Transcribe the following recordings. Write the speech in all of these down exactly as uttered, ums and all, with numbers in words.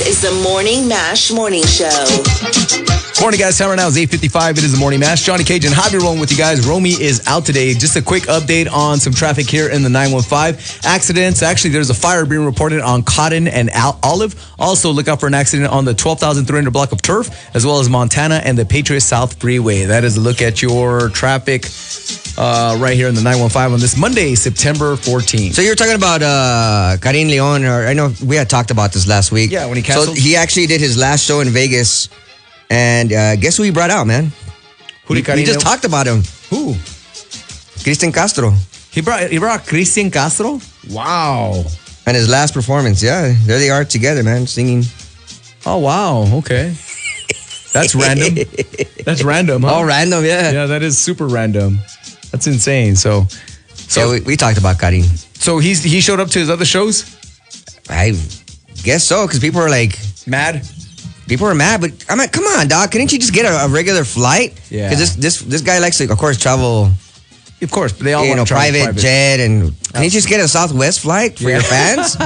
is the Morning Mash Morning Show. Morning, guys. Time right now is eight fifty-five. It is the Morning Mash. Johnny Cage and Javi rolling with you guys. Romy is out today. Just a quick update on some traffic here in the nine one five. Accidents. Actually, there's a fire being reported on Cotton and Al- Olive. Also, look out for an accident on the twelve thousand three hundred block of Turf, as well as Montana and the Patriot South Freeway. That is a look at your traffic uh, right here in the nine one five on this Monday, September fourteenth. So you're talking about uh, Karin Leon, or I know we had talked about this last week. Yeah, when he canceled. So he actually did his last show in Vegas, and uh, guess who he brought out, man? Who did we, Karin we just Leon? talked about him. Who? Cristian Castro. He brought he brought Cristian Castro? Wow. And his last performance, yeah. There they are together, man, singing. Oh, wow. Okay. That's random. That's random, huh? All random, yeah. Yeah, that is super random. That's insane. So, So so, we, we talked about Karin. so he's he showed up to his other shows? I guess so, because people are like, Mad? people are mad. But I'm like, come on, dog. Couldn't you just get a, a regular flight? Yeah. Because this, this, this guy likes to, of course, travel, Of course, but they all you want know, to travel private, private jet. And can you just get a Southwest flight for Yeah. your fans?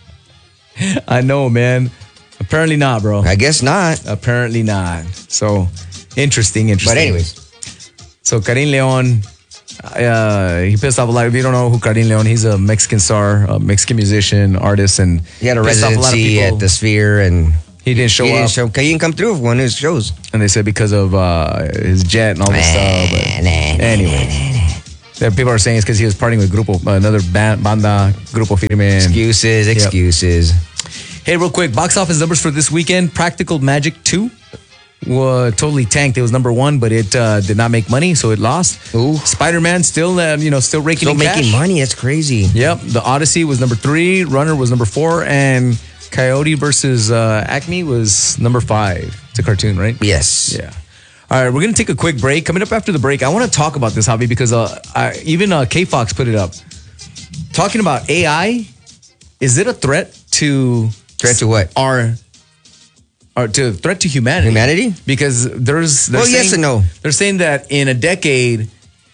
I know, man. Apparently not, bro. I guess not. Apparently not. So, interesting, interesting. But anyways. So, Karin Leon, uh, he pissed off a lot. If you don't know who Karin Leon, he's a Mexican star, a Mexican musician, artist, and He had a pissed off lot of residency people. at the Sphere, and He didn't show he up. didn't show. He didn't come through for one of his shows. And they said because of uh, his jet and all this stuff. But anyway, there people are saying it's because he was partying with Grupo, another band, banda, Grupo Firme. and- Excuses, Yep. excuses. Hey, real quick, box office numbers for this weekend. Practical Magic two was totally tanked. It was number one, but it uh, did not make money, so it lost. Ooh. Spider-Man still, uh, you know, still raking Still in making cash. money. That's crazy. Yep. The Odyssey was number three. Runner was number four, and Coyote versus uh, Acme was number five. It's a cartoon, right? Yes. Yeah. All right, we're going to take a quick break. Coming up after the break, I want to talk about this, Javi, because uh, I, even uh, K-Fox put it up. Talking about A I, is it a threat to... Threat to what? Our, our to threat to humanity? Humanity? Because there's... they're Well, yes saying- and no. They're saying that in a decade,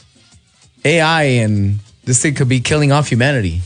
A I and this thing could be killing off humanity.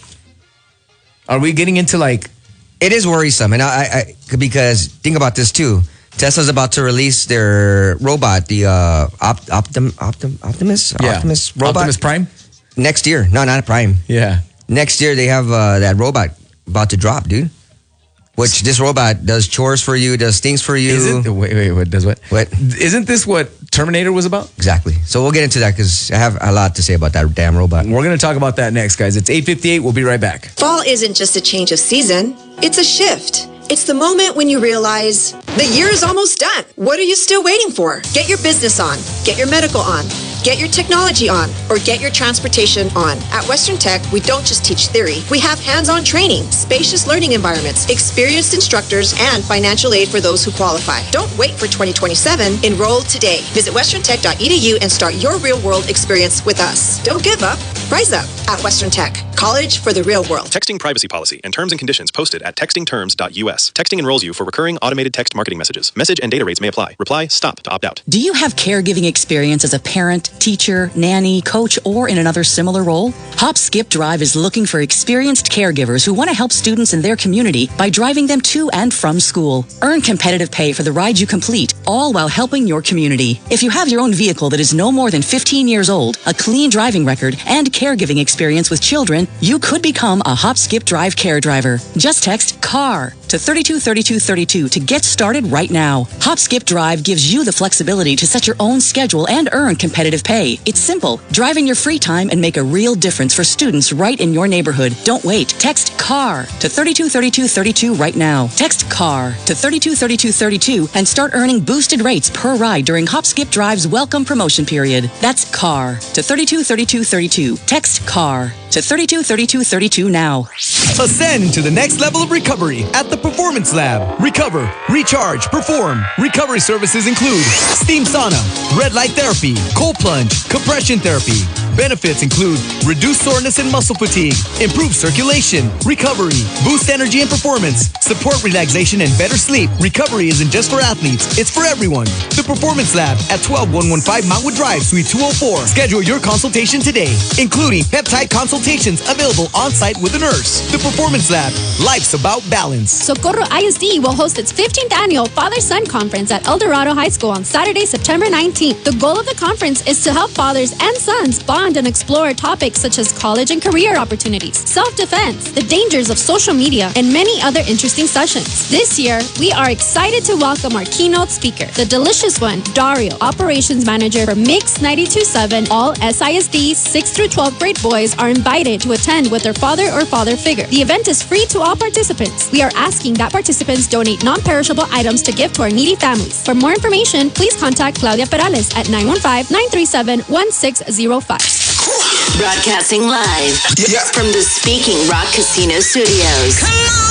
Are we getting into like... It is worrisome, and I, I, I because think about this too. Tesla's about to release their robot, the uh, Opt, Optim, Optim, Optimus, Yeah. Optimus robot Optimus Prime? next year. No, not Prime. Yeah. Next year they have uh, that robot about to drop, dude. Which this robot does chores for you, does things for you. Isn't... Wait, wait, what does what? What? Isn't this what Terminator was about? Exactly. So we'll get into that because I have a lot to say about that damn robot. We're going to talk about that next, guys. It's eight fifty-eight. We'll be right back. Fall isn't just a change of season, it's a shift. It's the moment when you realize the year is almost done. What are you still waiting for? Get your business on, get your medical on, get your technology on, or get your transportation on. At Western Tech, we don't just teach theory. We have hands-on training, spacious learning environments, experienced instructors, and financial aid for those who qualify. Don't wait for twenty twenty-seven. Enroll today. Visit western tech dot e d u and start your real-world experience with us. Don't give up. Rise up at Western Tech. College for the real world. Texting privacy policy and terms and conditions posted at texting terms dot u s. Texting enrolls you for recurring automated text marketing messages. Message and data rates may apply. Reply STOP to opt out. Do you have caregiving experience as a parent, teacher, nanny, coach, or in another similar role? Hop Skip Drive is looking for experienced caregivers who want to help students in their community by driving them to and from school. Earn competitive pay for the ride you complete, all while helping your community. If you have your own vehicle that is no more than fifteen years old, a clean driving record, and caregiving experience with children, you could become a Hop Skip Drive care driver. Just text CAR to thirty-two thirty-two thirty-two to get started right now. Hop Skip Drive gives you the flexibility to set your own schedule and earn competitive pay. It's simple. Drive in your free time and make a real difference for students right in your neighborhood. Don't wait. Text CAR to thirty-two thirty-two thirty-two right now. Text CAR to thirty-two thirty-two thirty-two and start earning boosted rates per ride during Hop Skip Drive's welcome promotion period. That's CAR to thirty-two thirty-two thirty-two. Text CAR to thirty-two thirty-two thirty-two now. Ascend to the next level of recovery at the Performance Lab. Recover, recharge, perform. Recovery services include steam sauna, red light therapy, cold plunge, compression therapy, Benefits include reduced soreness and muscle fatigue, improved circulation, recovery, boost energy and performance, support relaxation and better sleep. Recovery isn't just for athletes, it's for everyone. The Performance Lab at twelve one fifteen Mountain Drive, Suite two oh four. Schedule your consultation today, including peptide consultations available on-site with a nurse. The Performance Lab, life's about balance. Socorro I S D will host its fifteenth annual Father-Son Conference at El Dorado High School on Saturday, September nineteenth. The goal of the conference is to help fathers and sons bond and explore topics such as college and career opportunities, self-defense, the dangers of social media, and many other interesting sessions. This year, we are excited to welcome our keynote speaker, the delicious one, Dario, Operations Manager for Mix ninety-two point seven. All S I S D sixth through twelfth grade boys are invited to attend with their father or father figure. The event is free to all participants. We are asking that participants donate non-perishable items to give to our needy families. For more information, please contact Claudia Perales at nine one five, nine three seven, one six zero five. Broadcasting live Yeah. from the Speaking Rock Casino Studios.